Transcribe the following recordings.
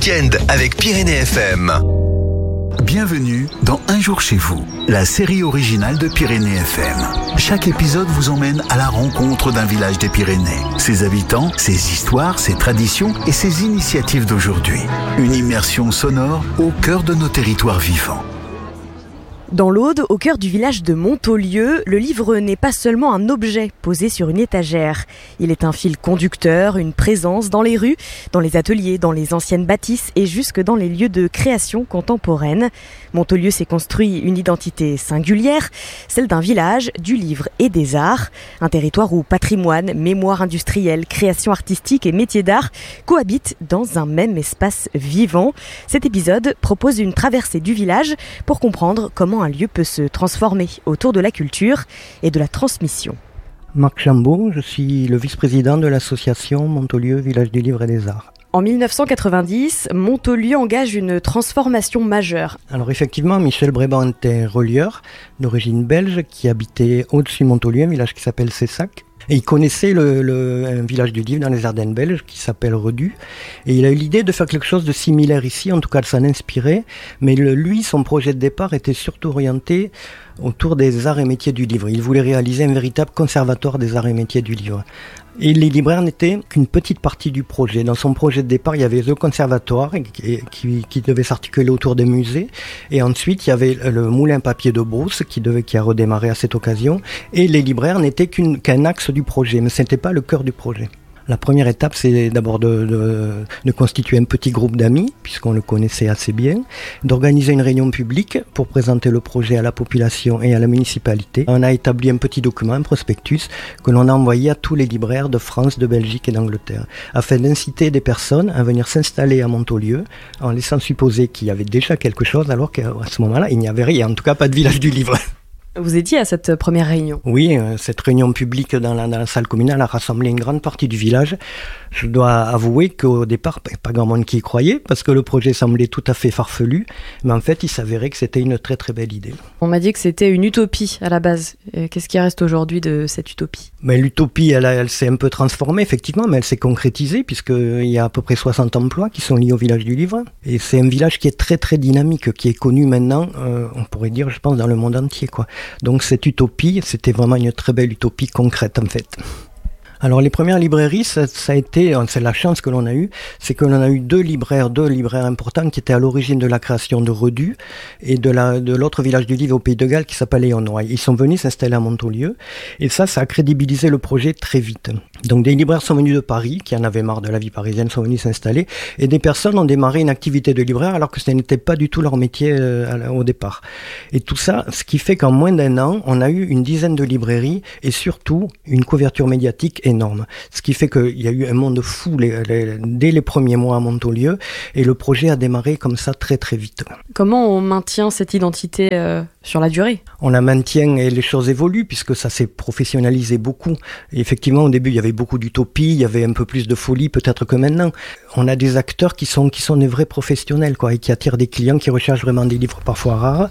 week-end avec Pyrénées FM. Bienvenue dans Un jour chez vous, la série originale de Pyrénées FM. Chaque épisode vous emmène à la rencontre d'un village des Pyrénées. Ses habitants, ses histoires, ses traditions et ses initiatives d'aujourd'hui. Une immersion sonore au cœur de nos territoires vivants. Dans l'Aude, au cœur du village de Montaulieu, le livre n'est pas seulement un objet posé sur une étagère. Il est un fil conducteur, une présence dans les rues, dans les ateliers, dans les anciennes bâtisses et jusque dans les lieux de création contemporaine. Montaulieu s'est construit une identité singulière, celle d'un village, du livre et des arts. Un territoire où patrimoine, mémoire industrielle, création artistique et métiers d'art cohabitent dans un même espace vivant. Cet épisode propose une traversée du village pour comprendre comment un lieu peut se transformer autour de la culture et de la transmission. Marc Chambaud, je suis le vice-président de l'association Montaulieu, Village du Livre et des Arts. En 1990, Montaulieu engage une transformation majeure. Alors effectivement, Michel Bréban était relieur d'origine belge qui habitait au-dessus de Montaulieu, un village qui s'appelle Cessac. Et il connaissait un village du livre dans les Ardennes belges qui s'appelle Redu. Et il a eu l'idée de faire quelque chose de similaire ici, en tout cas de s'en inspirer. Mais lui, son projet de départ était surtout orienté autour des arts et métiers du livre. Il voulait réaliser un véritable conservatoire des arts et métiers du livre. Et les libraires n'étaient qu'une petite partie du projet. Dans son projet de départ, il y avait le conservatoire qui devait s'articuler autour des musées. Et ensuite, il y avait le moulin papier de Brousse qui a redémarré à cette occasion. Et les libraires n'étaient qu'un axe du projet, mais ce n'était pas le cœur du projet. La première étape, c'est d'abord de constituer un petit groupe d'amis, puisqu'on le connaissait assez bien, d'organiser une réunion publique pour présenter le projet à la population et à la municipalité. On a établi un petit document, un prospectus, que l'on a envoyé à tous les libraires de France, de Belgique et d'Angleterre, afin d'inciter des personnes à venir s'installer à Montaulieu, en laissant supposer qu'il y avait déjà quelque chose, alors qu'à ce moment-là, il n'y avait rien, en tout cas pas de village du livre. Vous étiez à cette première réunion? Oui, cette réunion publique dans la salle communale a rassemblé une grande partie du village. Je dois avouer qu'au départ, pas grand monde qui y croyait, parce que le projet semblait tout à fait farfelu, mais en fait, il s'avérait que c'était une très très belle idée. On m'a dit que c'était une utopie à la base. Qu'est-ce qui reste aujourd'hui de cette utopie? Mais l'utopie, elle s'est un peu transformée, effectivement, mais elle s'est concrétisée, puisqu'il y a à peu près 60 emplois qui sont liés au village du livre. Et c'est un village qui est très très dynamique, qui est connu maintenant, on pourrait dire, je pense, dans le monde entier, quoi. Donc cette utopie, c'était vraiment une très belle utopie concrète en fait. Alors les premières librairies, ça a été, c'est la chance que l'on a eue, c'est que l'on a eu deux libraires importants qui étaient à l'origine de la création de Redu et de l'autre village du livre au Pays de Galles qui s'appelle Léon-Noailles. Ils sont venus s'installer à Montaulieu et ça a crédibilisé le projet très vite. Donc des libraires sont venus de Paris, qui en avaient marre de la vie parisienne, sont venus s'installer et des personnes ont démarré une activité de libraire alors que ce n'était pas du tout leur métier au départ. Et tout ça, ce qui fait qu'en moins d'un an, on a eu une dizaine de librairies et surtout une couverture médiatique énorme. Ce qui fait qu'il y a eu un monde fou dès les premiers mois à Montaulieu et le projet a démarré comme ça très très vite. Comment on maintient cette identité sur la durée? On la maintient et les choses évoluent puisque ça s'est professionnalisé beaucoup. Et effectivement, au début, il y avait beaucoup d'utopie, il y avait un peu plus de folie peut-être que maintenant. On a des acteurs qui sont des vrais professionnels quoi, et qui attirent des clients qui recherchent vraiment des livres parfois rares.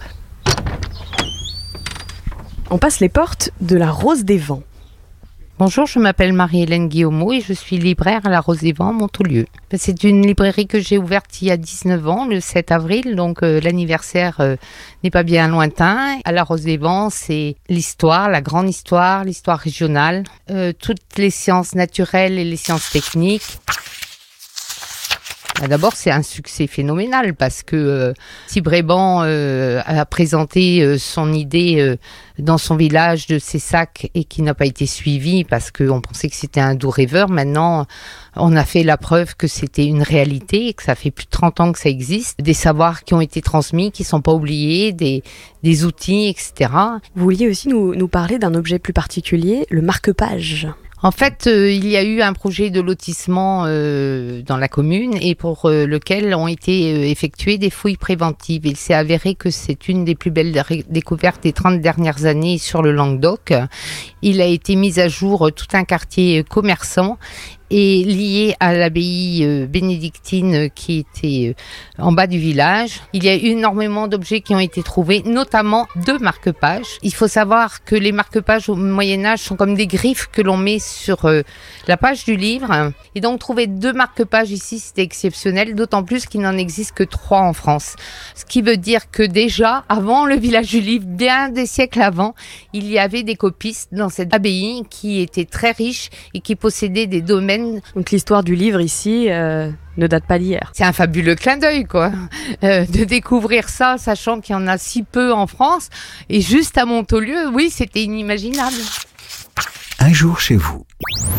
On passe les portes de la Rose des Vents. Bonjour, je m'appelle Marie-Hélène Guillaumeau et je suis libraire à la Rose des Vents, Montaulieu. C'est une librairie que j'ai ouverte il y a 19 ans, le 7 avril, donc l'anniversaire n'est pas bien lointain. À la Rose des Vents, c'est l'histoire, la grande histoire, l'histoire régionale, toutes les sciences naturelles et les sciences techniques. D'abord, c'est un succès phénoménal parce que si Bréban a présenté son idée dans son village de Cessac et qui n'a pas été suivi parce qu'on pensait que c'était un doux rêveur, maintenant on a fait la preuve que c'était une réalité et que ça fait plus de 30 ans que ça existe. Des savoirs qui ont été transmis, qui ne sont pas oubliés, des outils, etc. Vous vouliez aussi nous parler d'un objet plus particulier, le marque-page. En fait, il y a eu un projet de lotissement dans la commune et pour lequel ont été effectuées des fouilles préventives. Il s'est avéré que c'est une des plus belles découvertes des 30 dernières années sur le Languedoc. Il a été mis à jour tout un quartier commerçant est lié à l'abbaye bénédictine qui était en bas du village. Il y a énormément d'objets qui ont été trouvés, notamment 2 marque-pages. Il faut savoir que les marque-pages au Moyen-Âge sont comme des griffes que l'on met sur la page du livre. Et donc trouver 2 marque-pages ici, c'était exceptionnel, d'autant plus qu'il n'en existe que 3 en France. Ce qui veut dire que déjà, avant le village du livre, bien des siècles avant, il y avait des copistes dans cette abbaye qui étaient très riches et qui possédaient des domaines. Donc l'histoire du livre ici ne date pas d'hier. C'est un fabuleux clin d'œil, quoi, de découvrir ça, sachant qu'il y en a si peu en France. Et juste à Montaulieu, oui, c'était inimaginable. Un jour chez vous.